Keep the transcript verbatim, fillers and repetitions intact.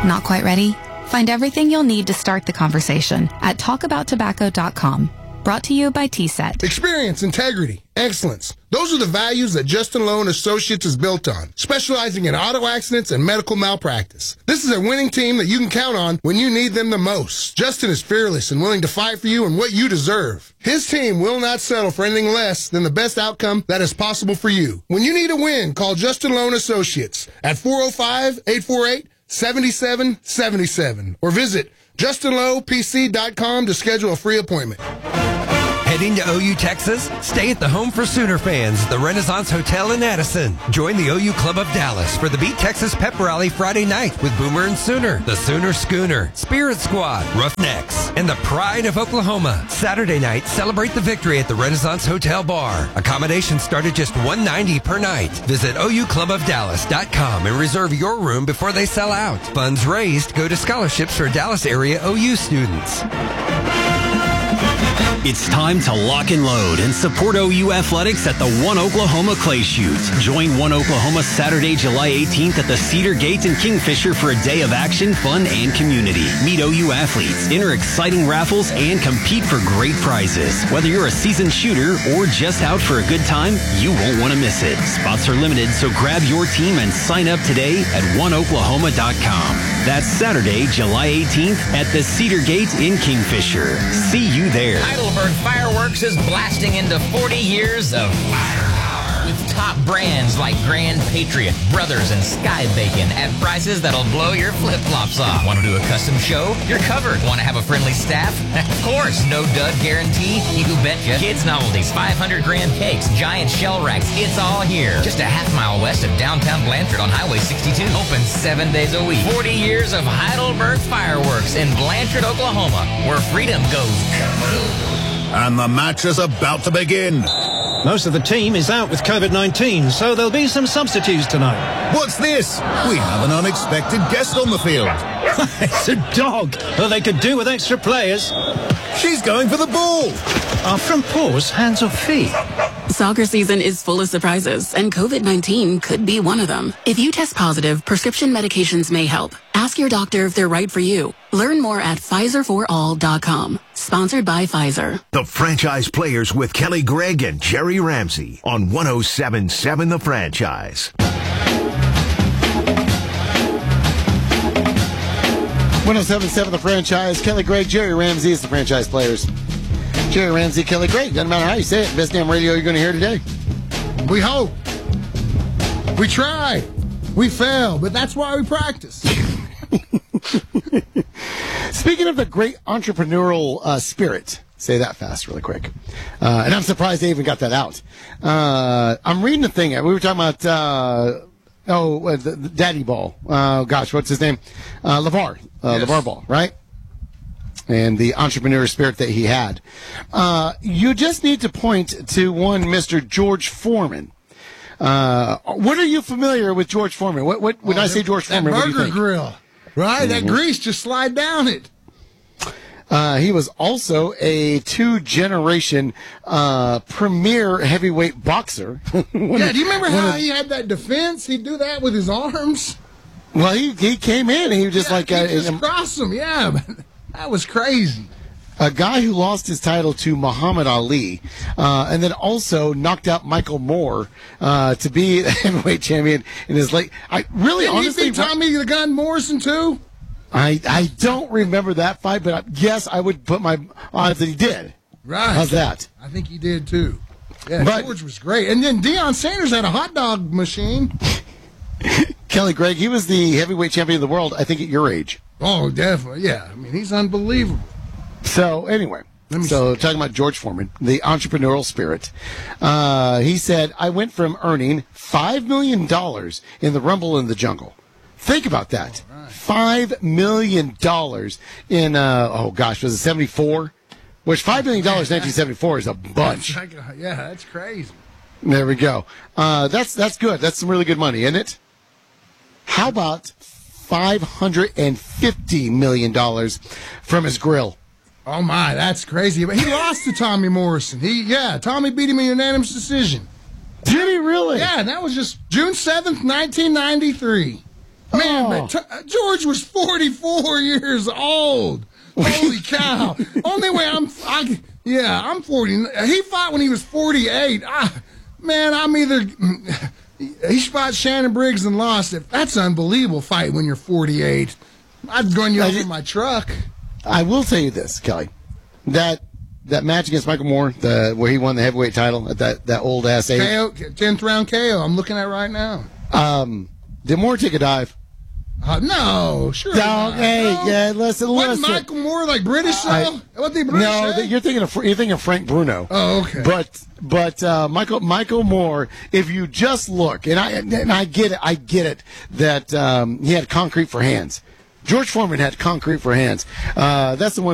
Not quite ready? Find everything you'll need to start the conversation at talk about tobacco dot com. Brought to you by T SET. Experience, integrity, excellence. Those are the values that Justin Lowe and Associates is built on, specializing in auto accidents and medical malpractice. This is a winning team that you can count on when you need them the most. Justin is fearless and willing to fight for you and what you deserve. His team will not settle for anything less than the best outcome that is possible for you. When you need a win, call Justin Lowe and Associates at four oh five, eight four eight, seven seven seven seven or visit justin lowe p c dot com to schedule a free appointment. Heading to O U, Texas? Stay at the home for Sooner fans, the Renaissance Hotel in Addison. Join the O U Club of Dallas for the Beat Texas Pep Rally Friday night with Boomer and Sooner, the Sooner Schooner, Spirit Squad, Roughnecks, and the Pride of Oklahoma. Saturday night, celebrate the victory at the Renaissance Hotel Bar. Accommodations start at just one hundred ninety dollars per night. Visit O U club of dallas dot com and reserve your room before they sell out. Funds raised go to scholarships for Dallas area O U students. It's time to lock and load and support O U athletics at the One Oklahoma Clay Shoot. Join One Oklahoma Saturday, July eighteenth at the Cedar Gate in Kingfisher for a day of action, fun, and community. Meet O U athletes, enter exciting raffles, and compete for great prizes. Whether you're a seasoned shooter or just out for a good time, you won't want to miss it. Spots are limited, so grab your team and sign up today at one oklahoma dot com. That's Saturday, July eighteenth at the Cedar Gate in Kingfisher. See you there. Heidelberg Fireworks is blasting into forty years of firepower with top brands like Grand Patriot, Brothers, and Sky Bacon at prices that'll blow your flip-flops off. Want to do a custom show? You're covered. Want to have a friendly staff? Of course. No dud guarantee? You betcha. Kids novelties, five hundred gram cakes, giant shell racks. It's all here. Just a half mile west of downtown Blanchard on Highway sixty-two. Open seven days a week. forty years of Heidelberg Fireworks in Blanchard, Oklahoma, where freedom goes kaboom. And the match is about to begin. Most of the team is out with COVID nineteen, so there'll be some substitutes tonight. What's this? We have an unexpected guest on the field. It's a dog. Well, they could do with extra players. She's going for the ball. Are front paws hands or feet? Soccer season is full of surprises, and COVID nineteen could be one of them. If you test positive, prescription medications may help. Ask your doctor if they're right for you. Learn more at Pfizer for all dot com. Sponsored by Pfizer. The Franchise Players with Kelly Gregg and Jerry Ramsey on one oh seven point seven The Franchise. one oh seven point seven The Franchise. Kelly Gregg, Jerry Ramsey is the Franchise Players. Jerry Ramsey, Kelly Gregg. Doesn't matter how you say it. Best damn radio you're going to hear today. We hope. We try. We fail, but that's why we practice. Speaking of the great entrepreneurial uh, spirit, say that fast really quick. Uh, and I'm surprised they even got that out. Uh, I'm reading a thing. We were talking about, uh, oh, uh, the, the Daddy Ball. Uh, gosh, what's his name? Uh, LeVar. Uh, yes. LeVar Ball, right? And the entrepreneur spirit that he had. Uh, you just need to point to one Mister George Foreman. Uh, what are you familiar with George Foreman? What, what, when oh, I say George that Foreman, burger what do you think? Grill, right? Mm-hmm. That grease just slide down it. Uh, he was also a two-generation uh, premier heavyweight boxer. Yeah, do you remember how of, he had that defense? He'd do that with his arms. Well, he he came in and he was just yeah, like he uh, just um, crossed him. Yeah, that was crazy. A guy who lost his title to Muhammad Ali, uh, and then also knocked out Michael Moore uh, to be the heavyweight champion in his late. I really Didn't honestly, he beat Tommy the Gun Morrison too? I I don't remember that fight, but I, yes, I would put my odds that he did. Right? How's that? I think he did too. Yeah, but, George was great, and then Deion Sanders had a hot dog machine. Kelly Gregg, he was the heavyweight champion of the world. I think at your age. Oh, definitely. Yeah, I mean he's unbelievable. So, anyway, so see. Talking about George Foreman, the entrepreneurial spirit, uh, he said, I went from earning five million dollars in the Rumble in the Jungle. Think about that. Right. five million dollars in, uh, oh gosh, was it seventy-four? Which five million dollars in nineteen seventy-four is a bunch. Like, yeah, that's crazy. There we go. Uh, that's, that's good. That's some really good money, isn't it? How about five hundred fifty million dollars from his grill? Oh, my, that's crazy. But he lost to Tommy Morrison. He, yeah, Tommy beat him in a unanimous decision. Did he really? Yeah, that was just June seventh, nineteen ninety-three. Man, but t- George was forty-four years old. Holy cow! Only way I'm, I, yeah, I'm forty. He fought when he was forty-eight. Ah, man, I'm either he fought Shannon Briggs and lost. If that's an unbelievable fight when you're forty-eight, I'd go you over in my truck. I will tell you this, Kelly, that that match against Michael Moore, the where he won the heavyweight title at that that old ass age, K O, tenth round K O. I'm looking at right now. Um, did Moore take a dive? Uh, no, sure. No, hey, no. yeah, listen, Wasn't listen. Michael Moore like British though? What they British? No, eh? you're thinking of you're thinking of Frank Bruno. Oh, okay. But but uh, Michael Michael Moore, if you just look, and I and I get it, I get it that um, he had concrete for hands. George Foreman had concrete for hands. Uh, that's the one.